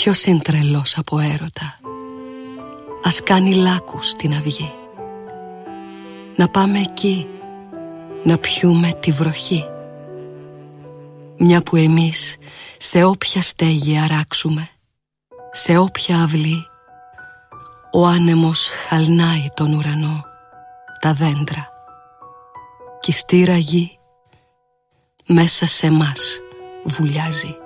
Ποιος είναι τρελός από έρωτα? Ας κάνει λάκκους στην αυγή. Να πάμε εκεί, να πιούμε τη βροχή. Μια που εμείς σε όποια στέγη αράξουμε, σε όποια αυλή, ο άνεμος χαλνάει τον ουρανό, τα δέντρα, κι η στήρα γη μέσα σε μας βουλιάζει.